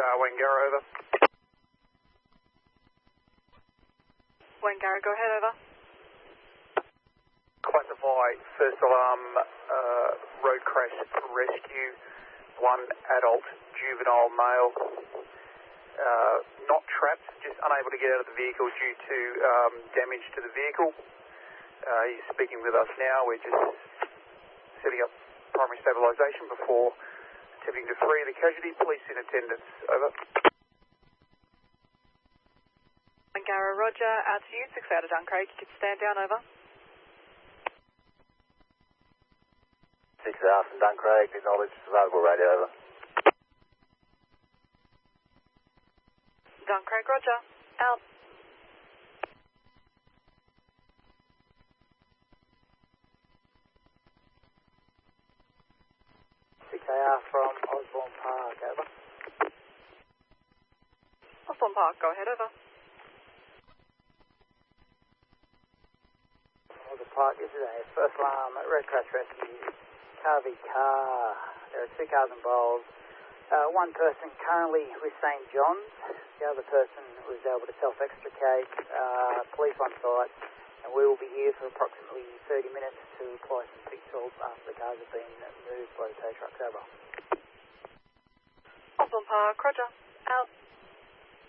Wangara, over. Wangara, go ahead, over. Classify first alarm road crash rescue, one adult juvenile male, not trapped, just unable to get out of the vehicle due to damage to the vehicle. He's speaking with us now. We're just setting up primary stabilisation before attempting to free the casualty. Police in attendance, over. Wangara, roger, out to you, 6 out of Duncraig, you can stand down, over. 6 out from Duncraig, acknowledge available radio, over. Duncraig, roger, out. CKR from Osborne Park, over. Osborne Park, go ahead, over. Osborne Park, this is a first alarm road crash rescue, car v car. There are 2 cars involved. One person currently with St John's, the other person was able to self-extricate, police on site, and we will be here for approximately 30 minutes to apply some fix salt after the cars have been moved by the tow trucks, over. Osborne Park, roger, out.